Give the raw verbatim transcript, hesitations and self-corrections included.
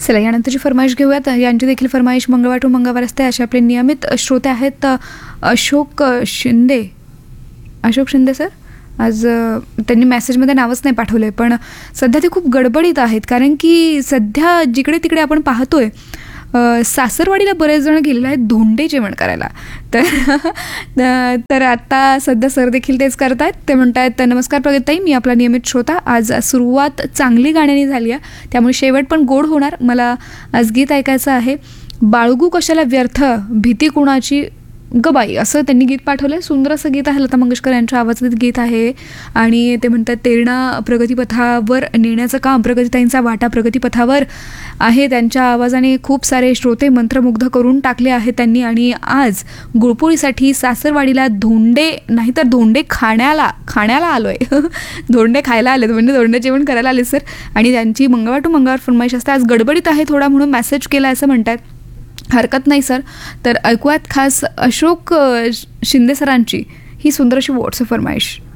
चला यानंतरची फरमाईश घेऊयात. यांची देखील फरमाईश मंगळवार टू मंगळवार असते. असे आपले नियमित श्रोते आहेत अशोक शिंदे. अशोक शिंदे सर आज त्यांनी मेसेजमध्ये नावच नाही पाठवलं आहे, पण सध्या ते खूप गडबडीत आहेत, कारण की सध्या जिकडे तिकडे आपण पाहतोय सासरवाडीला बरेच जण गेलेले आहेत धोंडे जेवण करायला. तर तर आता सध्या सर देखील तेच करतायत. ते म्हणतायत, नमस्कार प्रगतीताई, मी आपला नियमित श्रोता. आज सुरुवात चांगली गाण्याने झाली आहे, त्यामुळे शेवट पण गोड होणार. मला आज गीत ऐकायचं आहे. बाळगू कशाला व्यर्थ भीती कुणाची गबाई, असं त्यांनी गीत पाठवलं. सुंदर असं गीत आहे, लता मंगेशकर यांच्या आवाजात गीत आहे. आणि ते म्हणतात, तेरणा प्रगतीपथावर नेण्याचं काम प्रगतीताईंचा वाटा प्रगतीपथावर आहे. त्यांच्या आवाजाने खूप सारे श्रोते मंत्रमुग्ध करून टाकले आहेत त्यांनी. आणि आज गुळपोळीसाठी सासरवाडीला धोंडे नाहीतर धोंडे खाण्याला खाण्याला आलो आहे धोंडे खायला आले म्हणजे धोंडे जेवण करायला आले सर. आणि त्यांची मंगळवार टू मंगळवार फरमाईश असते. आज गडबडीत आहे थोडा म्हणून मेसेज केला असं म्हणतात. हरकत नाही सर. तर ऐकूयात खास अशोक शिंदे सरांची ही सुंदर अशी व्हॉट्सअप फरमाईश.